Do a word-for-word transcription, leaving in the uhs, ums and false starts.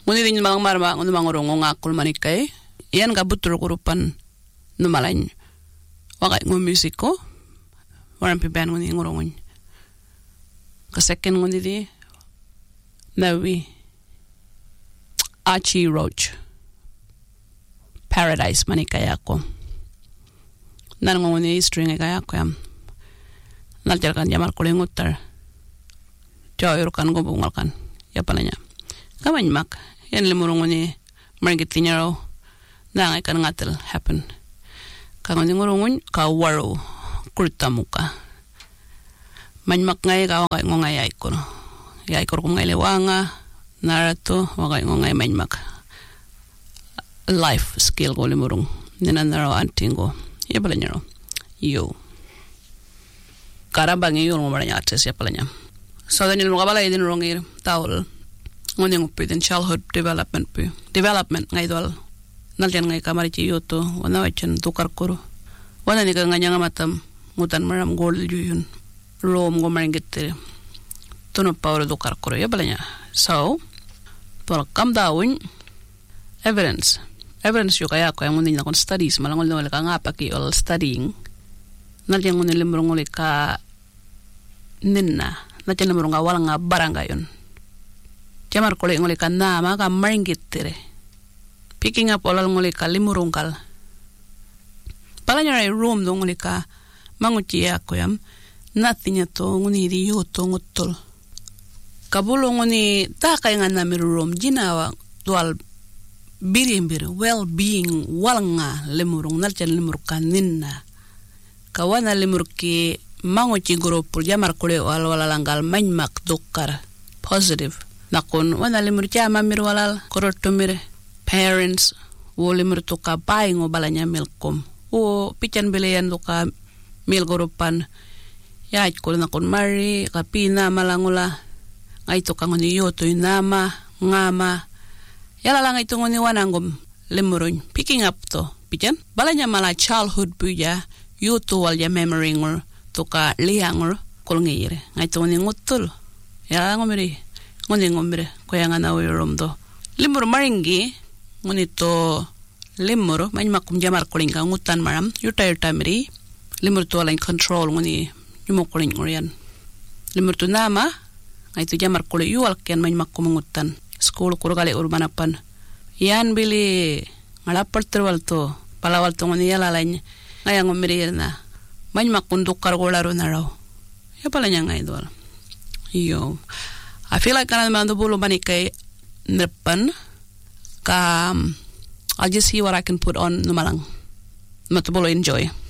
Nguni din malang marma nguni mangurong ngakul manikay. Yan ka butul kurupan numalain. Wakay ngu musiko. Waran piban nguni ngurungun. Ka second nguni di nawi Archie Roach. Paradise manikay ako. Nan nguni string kaya ako yam. Naljar kan jamal kulingutar. Jauh kan gobungal kan. Ya palanya. Kaman mak. Yan limurong nguni margit tinyaro. Nangay kan ngatil happen. Kang nguni ngurungun ka waro kurta muka. Manmak ngay ka wakay ngongay ayko no. Yay ko kung ngay lewanga narato wakay ngongay manmak. Life skill ko limurong. Ninanaro anting ko. Ya palanya ro. Yo. Karabang iyo ngumaranya ates ya palanya. So then yung mga balay din rongir tawol. Ngunit ngupi din childhood development pi. Development ngay doal. Naljan ngay kamari ci yoto. Wana wachan tukar kuro. Wana ni ka nga nga matam. Ngutan maram gold yun. Rom go maringit. Tuno pawro tukar kuro. Ya balanya. So. Tuwal kam dawin. Evidence. Evidence yung kaya ko yung ngunit na kong studies. Malangol na wala ka nga paki all studying. Naljan ngunit limurong ulit ka ninna. Naljan limurong nga walang nga barangay yun. Jamar kulit nguli ka nama ka maringit tire. Picking up olal nguli ka limurong kal. Palanya ray room do nguli ka manguchi ako yam. Nothing to nguni di yoto ngutol. Kabulo nguni ta kay nga namir room jinawa dual birimbir well-being walanga limurong naljan limur kaninna. Kawana limur ki manguchi grupul jamar kulit wal walalanggal manmak dokar positive. Nakon wana limur jama mir walal koroto mire parents wo limur tuka buying o balanya milkom o pican beleyan tuka mil gorupan ya ikol nakon mari kapina malangula ngai tuka ngoni yoto inama ngama yala lang ito ngoni wanangom limurun picking up to pican balanya mala childhood buya yoto wal ya memory ngor tuka liangor kolngire ngai to ngoni ngutul yala ngomiri ngoni ngomire koya nga na wiromdo limur maringi ngoni to limur manmak kum jamar kolinga ngutan maram yuta yuta miri limur to lain control ngoni yumo koling ngorian limur to nama ngai to jamar kole yual ken manmak kum ngutan school kurgale urbanapan yan bili ngalapar terwal to palawal to ngoni yala lain ngaya ngomire na manmak kunduk kargolaro naraw ya palanya ngai dwal yo I feel like I'm on the bull manikay nipan. Ka, I'll just see what I can put on numalang. Matabulo enjoy.